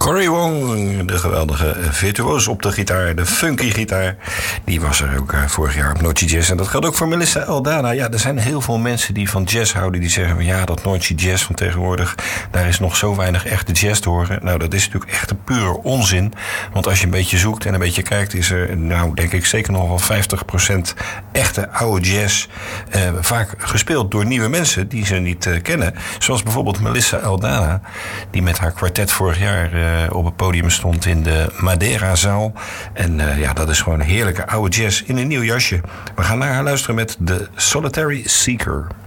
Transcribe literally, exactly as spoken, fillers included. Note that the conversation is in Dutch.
Cory Wong, de geweldige virtuoos op de gitaar, de funky gitaar. Die was er ook uh, vorig jaar op Noordse Jazz. En dat geldt ook voor Melissa Eldana. Ja, er zijn heel veel mensen die van jazz houden. Die zeggen van ja, dat Noordse Jazz van tegenwoordig, daar is nog zo weinig echte jazz te horen. Nou, dat is natuurlijk echt een pure onzin. Want als je een beetje zoekt en een beetje kijkt, is er, nou denk ik zeker nog wel vijftig procent echte oude jazz. Uh, vaak gespeeld door nieuwe mensen die ze niet uh, kennen. Zoals bijvoorbeeld Melissa Eldana, die met haar kwartet vorig jaar uh, op het podium stond in de Madeira-zaal. En uh, ja, dat is gewoon een heerlijke oude jazz in een nieuw jasje. We gaan naar haar luisteren met The Solitary Seeker.